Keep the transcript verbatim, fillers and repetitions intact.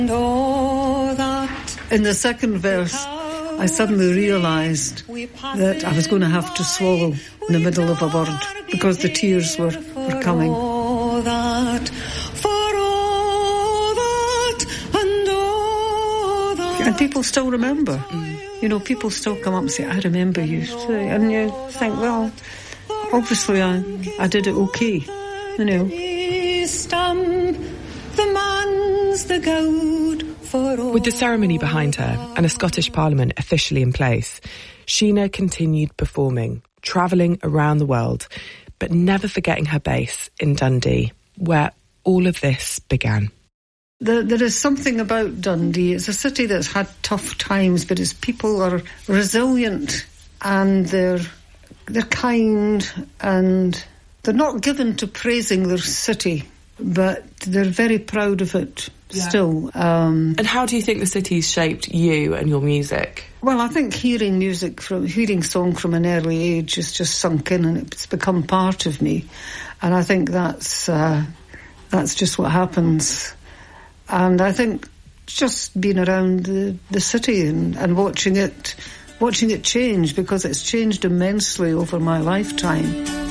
In the second verse, I suddenly realised that I was going to have to swallow in the middle of a word because the tears were, were coming. And people still remember. Mm. You know, people still come up and say, I remember you. And you think, well, obviously I, I did it okay, you know. With the ceremony behind her and a Scottish Parliament officially in place, Sheena continued performing, travelling around the world, but never forgetting her base in Dundee, where all of this began. There, there is something about Dundee. It's a city that's had tough times, but its people are resilient and they're they're kind and they're not given to praising their city, but they're very proud of it yeah. still. Um, and how do you think the city's shaped you and your music? Well, I think hearing music, from hearing song from an early age has just sunk in and it's become part of me. And I think that's uh, that's just what happens. And I think just being around the, the city and, and watching it, watching it change, because it's changed immensely over my lifetime.